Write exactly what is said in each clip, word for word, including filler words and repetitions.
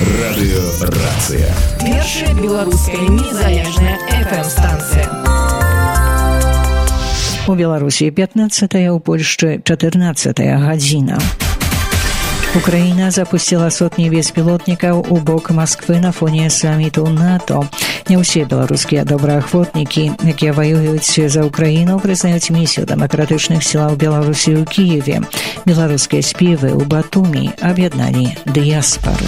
Радыёрацыя. Першая беларуская незалежная эф эм-станцыя. У Беларусі пятнадцатая, у Польшчы чатырнаццатая гадзіна. Украіна запустила сотні беспілотнікаў у бок Масквы на фоне саміту НАТО. Не ўсе беларускія добраахвотнікі, якія ваююць за Украіну, прызнаюць місію дэмакратычных сілаў Беларусі ў Кіеве. Беларускія спевы ў Батумі аб'ядналі дыяспару.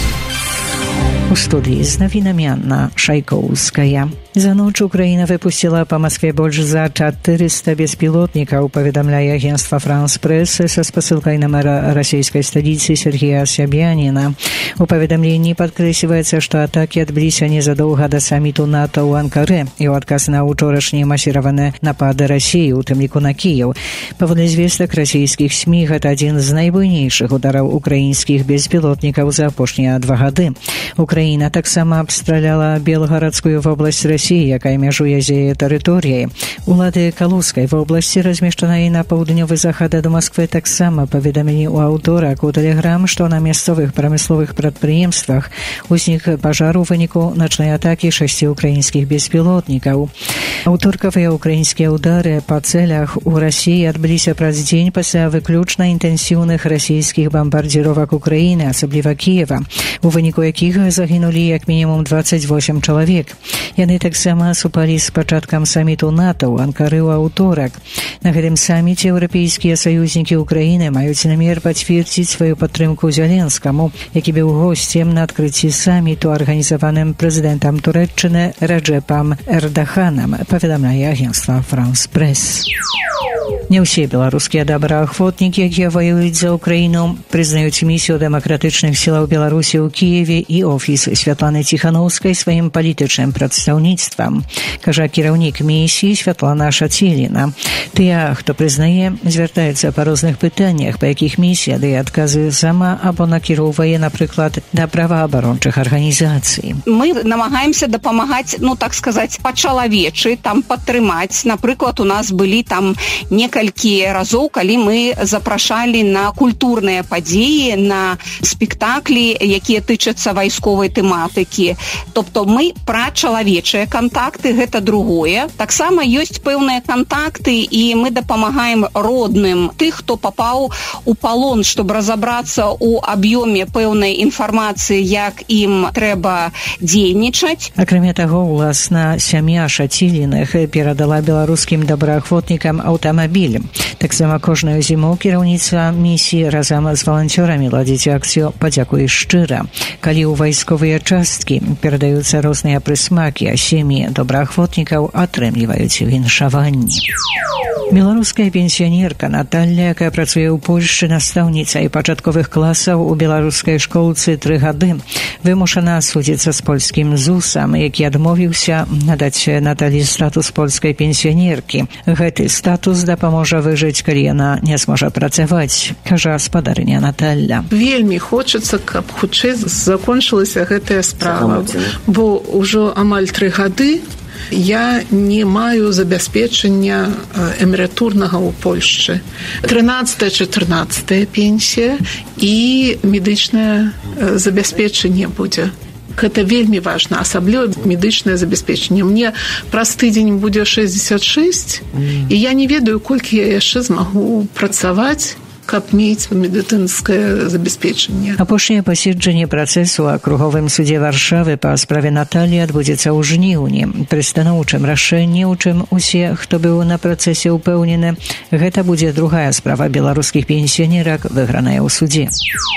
У студии с новинами Анна Шайкоўская. За ночь Украина выпустила по Москве больше за четыреста беспилотников, поведомляя агентство «Франс Пресс» со спосылкой на мэра российской столицы Сергея Собянина. У поведомлении подкресливается, что атаки отбылись незадолго до саммиту НАТО у Анкары и в отказ на учорашние массированные напады России, у тым ліку на Киев. Поводле звесток российских СМИ, это один из наибуйнейших ударов украинских беспилотников за апошнія два годы. Украина таксама абстраляла Белгородскую область России, якая мяжуе з яе тэрыторыяй. Улады Калужскай вобласці, размешчанай на паўднёвы захад ад Москвы, таксама паведамілі ў аўторак у Тэлеграм, што на мясцовых прамысловых прадпрыемствах узнік пажар у выніку начной атакі шасці украінскіх беспілотнікаў. Аўторкавыя украінскія ўдары па цэлях у Расіі адбыліся праз дзень пасля выключна інтэнсіўных расійскіх бамбардзіровак Украіны, асабліва Кіева, у выніку якіх загінулі як мінімум дваццаць восем чалавек. Яны таксама супалі з пачаткам саміту НАТО ў Анкары ў аўторак. На гэтым саміце еўрапейскія саюзнікі Украіны маюць намер пацвердзіць сваю падтрымку Зеленскаму, які быў госцем на адкрыцці саміту, арганізаваным прэзідэнтам Турэччыны Раджэпам Эрдаханам, паведамляе агентства «Франс Пресс». Не ўсе беларускія добраахвотнікі, якія ваююць за Украіну, прызнаюць місію дэмакратычных сілаў Беларусі ў Кіеве і офіс Святланы Ціханаўскай сваім палітычным прадстаўніцтвам, кажа кіраўнік місіі Святлана Шаціліна. Тыя, хто прызнае, звяртаюцца па розных пытаннях, па якіх місія дае адказы сама або накіроўвае, напрыклад, да праваабарончых арганізацый. Мы намагаемся дапамагаць, ну так сказаць, па-чалавечы, там падтрымаць. Напрыклад, у нас былі там некалькі разоў, калі мы запрашалі на культурныя падзеі, на спектаклі, якія тычацца вайсковай тэматыкі. Тобто мы пра чалавечыя кантакты, гэта другое. Таксама ёсць пэўныя кантакты, і мы дапамагаем родным тых, хто папаў у палон, чтобы разабрацца ў аб'ёме пэўнай інфармацыі, як ім трэба дзейнічаць. Акрамя таго, уласна сям'я Шаціліных перадала беларускім добраахвотнікам аўтамабіль. Таксама кожную зіму кіраўніцтва місіі разам з валанцёрамі ладзіць акцыю «Падзякуй шчыра». Калі ў вайсковыя часткі перадаюцца розныя прысмакі, а сем'і добраахвотнікаў атрымліваюць віншаванні. Беларуская пенсіянерка Наталля, якая працуе ў Польшчы настаўніцай пачатковых класаў у беларускай школцы тры гады, вымушана судзіцца з польскім зусам, які адмовіўся надаць Наталі статус польскай пенсіянеркі. Гэты статус дапаможа выжыць, калі яна не зможа працаваць, кажа спадарыня Наталля. Вельмі хочацца, каб хутчэй закончылася гэтая справа, бо ўжо амаль тры гады я не маю забяспечання эмерытурнага ў Польшчы. трынаццатая-чатырнаццатая пенсія і медычнае забяспечанне будзе. Гэта вельмі важна, асабліва медычнае забяспечанне. Мне праз тыдзень будзе шэсцьдзесят шэсць, і я не ведаю, колькі я яшчэ змагу працаваць, каб мець медыцынскае забяспечанне. Апошняе паседжанне працэсу ў акруговым судзе Варшавы па справе Наталі адбудзецца ў жніўні. Пры станоўчым рашэнні, у чым усе, хто быў на працэсе, упэўнены, гэта будзе другая справа беларускіх пенсіянерак, выграная ў судзе.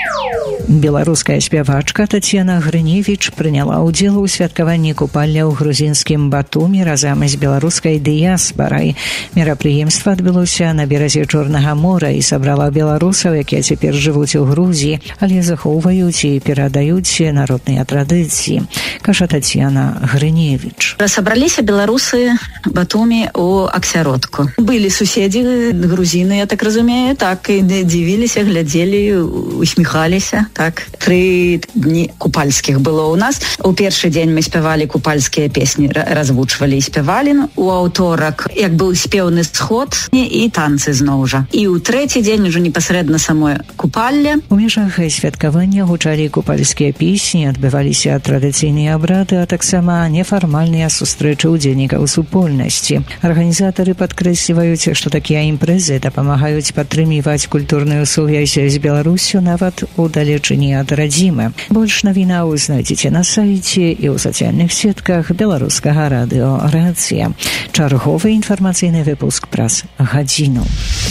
Беларуская спявачка Тацьяна Грыневіч прыняла ўдзел у святкаванні купалля ў грузінскім Батумі разам з беларускай дыяспарай. Мерапрыемства адбылося на беразе Чорнага мора і сабрала беларусаў, якія цяпер жывуць у Грузіі, але захоўваюць і перадаюць народныя традыцыі, кажа Тацьяна Грыневіч. Сабраліся беларусы Батумі у Аксяродку. Былі суседзі грузіны, я так разумею, так і дзівіліся, глядзелі, усміхаліся. так. Тры дні купальскіх было ў нас. У першы дзень мы спявалі купальскія песні, развучвалі і спявалі. У аўторак, як быў спеўны сход і танцы зноў жа. І ў трэці дзень ужо непасрэдна самое купалле. У межах святкавання гучалі купальскія песні, адбываліся традыцыйныя абрады, а таксама нефармальныя сустрэчы ўдзельнікаў супольнасці. Арганізатары падкрэсліваюць, што такія імпрэзы дапамагаюць падтрымліваць культурную сувязь з Беларусю нават у далечыні ад радзімы. Больш навінаў знайдзеце на сайце і ў сацыяльных сетках беларускага радыё «Рацыя». Чарговы інфармацыйны выпуск праз гадзіну.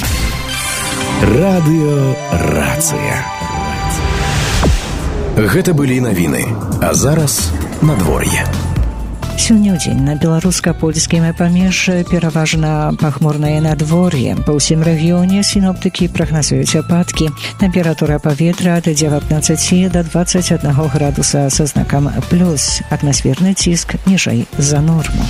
Радыё «Рацыя». Гэта былі навіны, а зараз надвор'е. Сёння ў дзень на беларуска-польскім памежжы пераважна пахмурнае надвор'е. Па ўсім рэгіёне сіноптыкі прагназуюць ападкі. Тэмпература паветра ад дзевятнаццаці да дваццаць аднаго градуса са знакам плюс. Атмасферны ціск ніжэй за норму.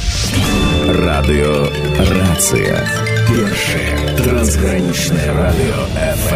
Радыё «Рацыя». Першае трансгранічнае радыё эф эм.